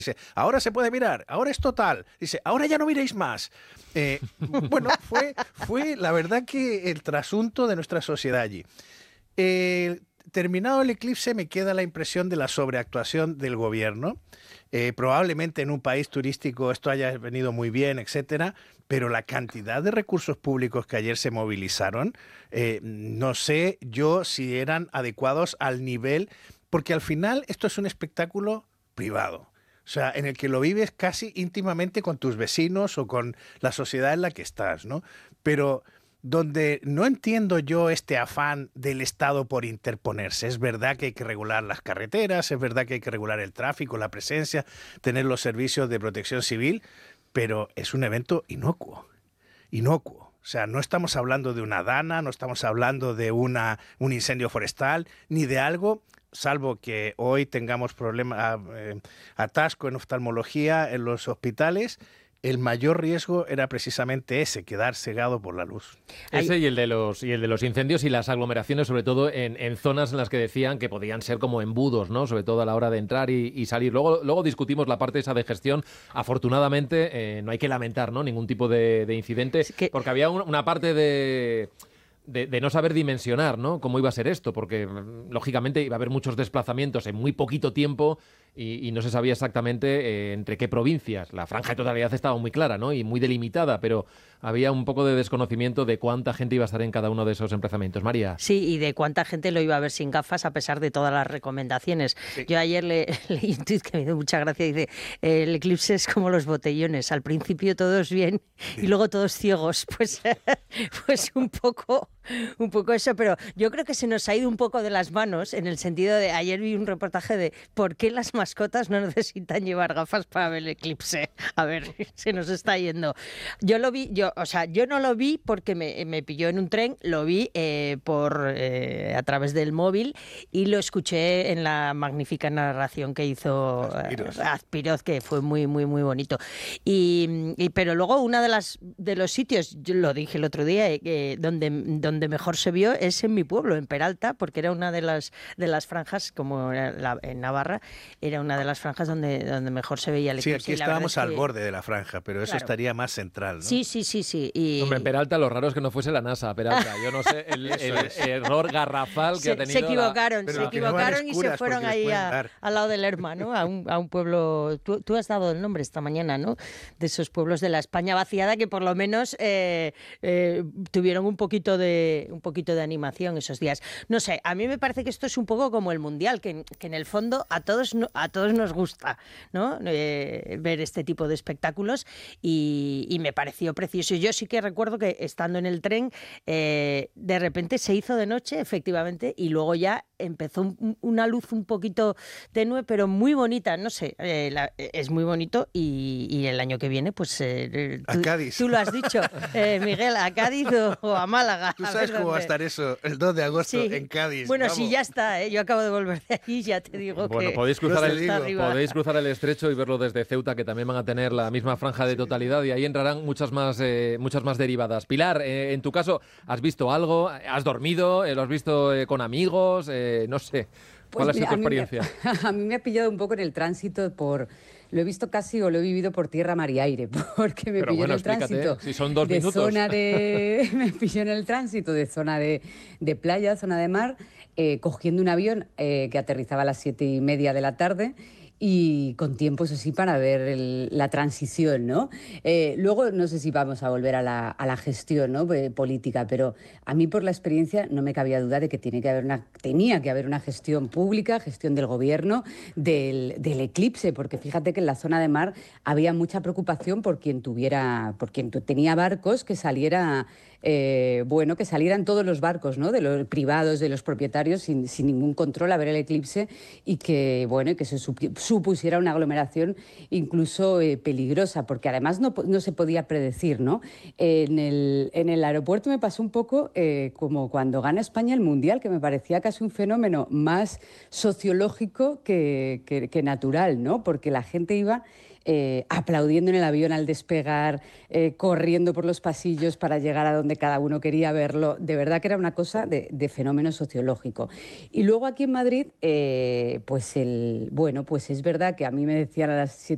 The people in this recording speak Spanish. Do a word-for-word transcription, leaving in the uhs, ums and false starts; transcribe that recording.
Dice, ahora se puede mirar, ahora es total. Dice, ahora ya no miréis más. Eh, bueno, fue, fue la verdad que el trasunto de nuestra sociedad allí. Eh, terminado el eclipse me queda la impresión de la sobreactuación del gobierno. Eh, probablemente en un país turístico esto haya venido muy bien, etcétera, pero la cantidad de recursos públicos que ayer se movilizaron, eh, no sé yo si eran adecuados al nivel, porque al final esto es un espectáculo privado. O sea, en el que lo vives casi íntimamente con tus vecinos o con la sociedad en la que estás, ¿no? Pero donde no entiendo yo este afán del Estado por interponerse. Es verdad que hay que regular las carreteras, es verdad que hay que regular el tráfico, la presencia, tener los servicios de protección civil, pero es un evento inocuo, inocuo. O sea, no estamos hablando de una dana, no estamos hablando de una, un incendio forestal, ni de algo, salvo que hoy tengamos problemas, eh, atasco en oftalmología en los hospitales. El mayor riesgo era precisamente ese, quedar cegado por la luz. Ese y el de los y el de los incendios y las aglomeraciones, sobre todo en, en zonas en las que decían que podían ser como embudos, ¿no? Sobre todo a la hora de entrar y, y salir. Luego, luego discutimos la parte esa de gestión. Afortunadamente, eh, no hay que lamentar, ¿no? Ningún tipo de, de incidente, es que... porque había un, una parte de... De, de no saber dimensionar, ¿no? Cómo iba a ser esto, porque lógicamente iba a haber muchos desplazamientos en muy poquito tiempo y, y no se sabía exactamente eh, entre qué provincias. La franja de totalidad estaba muy clara, ¿no? Y muy delimitada, pero había un poco de desconocimiento de cuánta gente iba a estar en cada uno de esos emplazamientos. María. Sí, y de cuánta gente lo iba a ver sin gafas a pesar de todas las recomendaciones. Sí. Yo ayer le, leí un tuit que me dio mucha gracia, dice, el eclipse es como los botellones, al principio todos bien y luego todos ciegos. Pues, pues un poco... Un poco eso, pero yo creo que se nos ha ido un poco de las manos en el sentido de, ayer vi un reportaje de por qué las mascotas no necesitan llevar gafas para ver el eclipse. A ver, se nos está yendo. Yo lo vi, yo, o sea, yo no lo vi porque me, me pilló en un tren, lo vi eh, por eh, a través del móvil y lo escuché en la magnífica narración que hizo Azpiroz, eh, Azpiroz que fue muy, muy, muy bonito. Y, y pero luego una de las de los sitios, yo lo dije el otro día, eh, donde, donde donde mejor se vio es en mi pueblo, en Peralta, porque era una de las de las franjas, como la, en Navarra, era una de las franjas donde, donde mejor se veía el eclipse. Sí, aquí estábamos al que... borde de la franja, pero eso claro. estaría más central, ¿no? Sí, sí, sí, sí. Y... Hombre, en Peralta lo raro es que no fuese la NASA, Peralta. Yo no sé, el, el error garrafal que se, ha tenido... Se equivocaron, la... se equivocaron y se fueron ahí a, al lado del Lerma, ¿no? A un, a un pueblo... Tú, tú has dado el nombre esta mañana, ¿no? De esos pueblos de la España vaciada que por lo menos eh, eh, tuvieron un poquito de un poquito de animación esos días. No sé, a mí me parece que esto es un poco como el Mundial, que, que en el fondo a todos, a todos nos gusta, ¿no? Eh, ver este tipo de espectáculos y, y me pareció precioso. Yo sí que recuerdo que estando en el tren, eh, de repente se hizo de noche, efectivamente, y luego ya empezó un, una luz un poquito tenue, pero muy bonita, no sé, eh, la, es muy bonito y, y el año que viene, pues... Eh, tú, a Cádiz. Tú lo has dicho, eh, Miguel, a Cádiz o, o a Málaga. ¿Tú sabes cómo va a estar eso el dos de agosto sí. en Cádiz? Bueno, Vamos. sí, ya está, ¿eh? Yo acabo de volver de allí, ya te digo bueno, que... podéis cruzar, el, digo. podéis cruzar el estrecho y verlo desde Ceuta, que también van a tener la misma franja de totalidad y ahí entrarán muchas más, eh, muchas más derivadas. Pilar, eh, en tu caso, ¿has visto algo? ¿Has dormido? Eh, ¿Lo has visto eh, con amigos? Eh, no sé. ¿Cuál Pues ha sido tu mira, experiencia? A mí, me, a mí me ha pillado un poco en el tránsito por... Lo he visto casi o lo he vivido por tierra, mar y aire, porque me Pero pilló bueno, en el tránsito si son dos de minutos. zona de... Me pilló en el tránsito de zona de, de playa, zona de mar, eh, cogiendo un avión eh, que aterrizaba a las siete y media de la tarde y con tiempo, eso sí, para ver el, la transición, ¿no? Eh, luego, no sé si vamos a volver a la, a la gestión, ¿no? Eh, política, pero a mí por la experiencia no me cabía duda de que, tiene que haber una, tenía que haber una gestión pública, gestión del gobierno, del, del eclipse, porque fíjate que en la zona de mar había mucha preocupación por quien tuviera, por quien tenía barcos, que saliera... Eh, bueno, que salieran todos los barcos, ¿no? De los privados, de los propietarios, sin, sin ningún control a ver el eclipse y que, bueno, que se supusiera una aglomeración incluso eh, peligrosa, porque además no, no se podía predecir, ¿no? En el, en el aeropuerto me pasó un poco eh, como cuando gana España el Mundial, que me parecía casi un fenómeno más sociológico que, que, que natural, ¿no? Porque la gente iba... Eh, aplaudiendo en el avión al despegar, eh, corriendo por los pasillos para llegar a donde cada uno quería verlo. De verdad que era una cosa de, de fenómeno sociológico. Y luego aquí en Madrid, eh, pues el, bueno, pues es verdad que a mí me decían a las siete